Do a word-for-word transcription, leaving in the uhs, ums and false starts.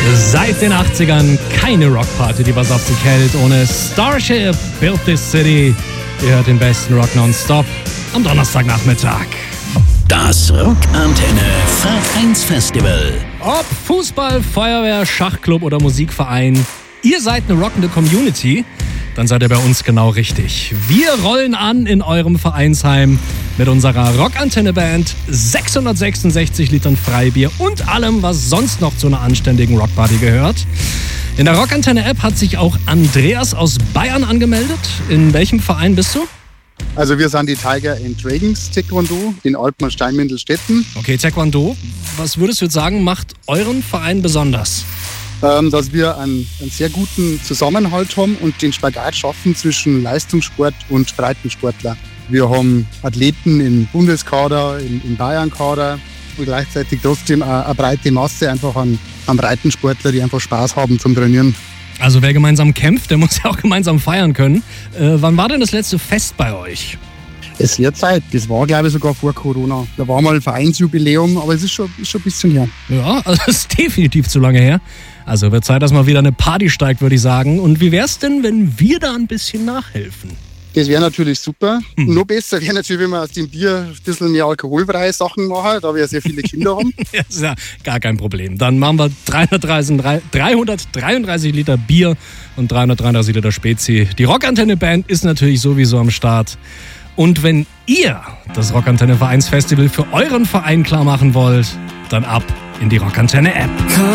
Seit den achtzigern keine Rockparty, die was auf sich hält, ohne Starship Built This City. Ihr hört den besten Rock nonstop am Donnerstagnachmittag. Das Rockantenne Vereinsfestival. Ob Fußball, Feuerwehr, Schachclub oder Musikverein, ihr seid eine rockende Community, dann seid ihr bei uns genau richtig. Wir rollen an in eurem Vereinsheim mit unserer Rockantenne-Band, sechshundertsechsundsechzig Litern Freibier und allem, was sonst noch zu einer anständigen Rockparty gehört. In der Rockantenne-App hat sich auch Andreas aus Bayern angemeldet. In welchem Verein bist du? Also wir sind die Tiger and Dragons Taekwondo in Alpen- und Steinmindelstetten. Okay, Taekwondo. Was würdest du jetzt sagen, macht euren Verein besonders? Ähm, dass wir einen, einen sehr guten Zusammenhalt haben und den Spagat schaffen zwischen Leistungssport und Breitensportler. Wir haben Athleten im Bundeskader, im, im Bayern-Kader und gleichzeitig trotzdem eine, eine breite Masse einfach an, an Breitensportler, die einfach Spaß haben zum Trainieren. Also wer gemeinsam kämpft, der muss ja auch gemeinsam feiern können. Äh, wann war denn das letzte Fest bei euch? Es wird Zeit. Das war, glaube ich, sogar vor Corona. Da war mal ein Vereinsjubiläum, aber es ist schon, ist schon ein bisschen her. Ja, also das ist definitiv zu lange her. Also wird Zeit, dass mal wieder eine Party steigt, würde ich sagen. Und wie wär's denn, wenn wir da ein bisschen nachhelfen? Das wäre natürlich super. Hm. Noch besser wäre natürlich, wenn wir aus dem Bier ein bisschen mehr alkoholfreie Sachen machen, da wir ja sehr viele Kinder haben. Das ist ja gar kein Problem. Dann machen wir dreihundertdreiunddreißig Liter Bier und dreihundertdreiunddreißig Liter Spezi. Die Rockantenne-Band ist natürlich sowieso am Start. Und wenn ihr das Rockantenne Vereinsfestival für euren Verein klar machen wollt, dann ab in die Rockantenne-App.